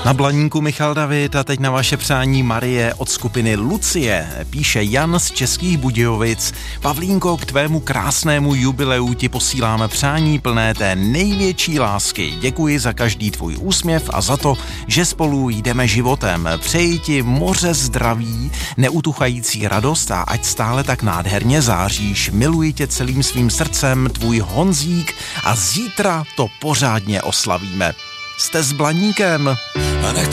Na Blaníku Michal David a teď na vaše přání Marie od skupiny Lucie. Píše Jan z Českých Budějovic. Pavlínko, k tvému krásnému jubileu ti posíláme přání plné té největší lásky. Děkuji za každý tvůj úsměv a za to, že spolu jdeme životem. Přeji ti moře zdraví, neutuchající radost a ať stále tak nádherně záříš. Miluji tě celým svým srdcem, tvůj Honzík a zítra to pořádně oslavíme. Jste s Blaníkem. A nech